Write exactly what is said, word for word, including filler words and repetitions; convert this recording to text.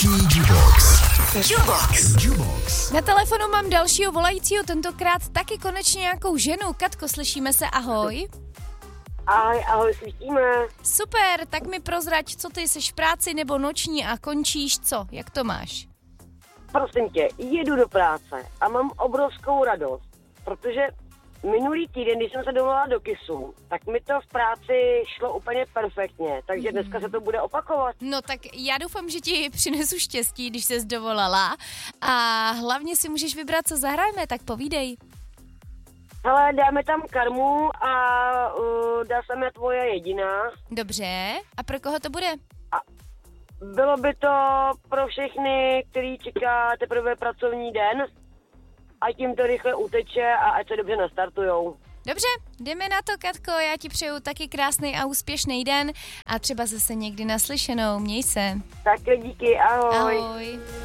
Vánoční Jubox. Jubox. Jubox. Na telefonu mám dalšího volajícího, tentokrát taky konečně nějakou ženu. Katko, slyšíme se, ahoj. Ahoj, ahoj, slyšíme. Super, tak mi prozrať, co ty, jsi v práci nebo noční a končíš co? Jak to máš? Prosím tě, jedu do práce a mám obrovskou radost, protože minulý týden, když jsem se dovolala do KISu, tak mi to v práci šlo úplně perfektně, takže dneska se to bude opakovat. No tak já doufám, že ti přinesu štěstí, když ses dovolala a hlavně si můžeš vybrat, co zahrajeme, tak povídej. Hele, dáme tam karmu a uh, dá se mi tvoje jediná. Dobře, a pro koho to bude? A bylo by to pro všechny, který čeká teprve pracovní den, ať jim to rychle uteče a ať se dobře nastartujou. Dobře, jdeme na to, Katko, já ti přeju taky krásný a úspěšný den a třeba zase někdy naslyšenou, měj se. Tak díky, ahoj. Ahoj.